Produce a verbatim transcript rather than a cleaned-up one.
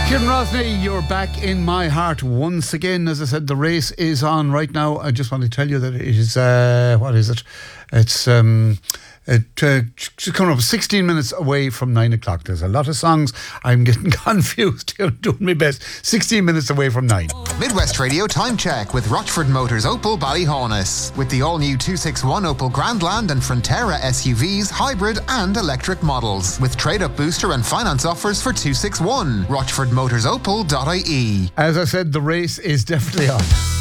Kieran Rosny, you're back in my heart once again. As I said, the race is on right now. I just want to tell you that it is, uh, what is it? It's um, it, uh, coming up sixteen minutes away from nine o'clock. There's a lot of songs. I'm getting confused. I'm doing my best. sixteen minutes away from nine. Midwest Radio Time Check with Rochford Motors Opel Ballyhaunis. With the all-new two sixty-one Opel Grandland and Frontera S U Vs, hybrid and electric models. With trade-up booster and finance offers for two sixty-one. rochford motors opel dot I E. As I said, the race is definitely on.